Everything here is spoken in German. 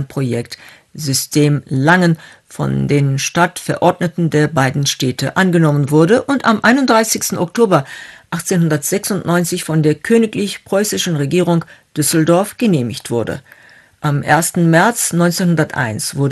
Projekt System Langen von den Stadtverordneten der beiden Städte angenommen wurde und am 31. Oktober 1896 von der königlich preußischen Regierung Düsseldorf genehmigt wurde. Am 1. März 1901 wurde